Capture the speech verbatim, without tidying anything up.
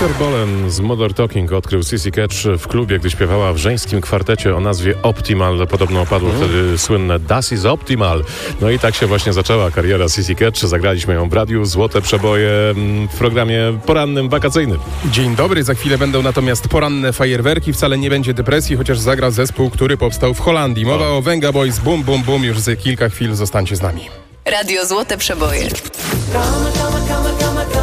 Peter Bolen z Modern Talking odkrył Sissy Catch w klubie, gdy śpiewała w żeńskim kwartecie o nazwie Optimal. Podobno padło mm. wtedy słynne Das is Optimal. No i tak się właśnie zaczęła kariera Sissy Catch. Zagraliśmy ją w radiu, złote przeboje w programie porannym, wakacyjnym. Dzień dobry, za chwilę będą natomiast poranne fajerwerki. Wcale nie będzie depresji, chociaż zagra zespół, który powstał w Holandii. Mowa o, o Venga Boys, Bum Bum Bum. Już za kilka chwil zostańcie z nami. Radio Złote Przeboje.